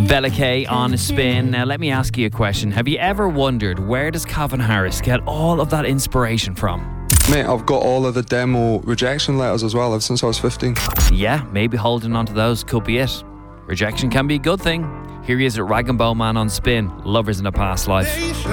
Velike on Spin. Now let me ask you a question. Have you ever wondered, where does Calvin Harris get all of that inspiration from? Mate, I've got all of the demo rejection letters as well, ever since I was 15. Yeah, maybe holding on to those could be it. Rejection can be a good thing. Here he is at Rag and Bone Man on Spin. Lovers in a Past Life.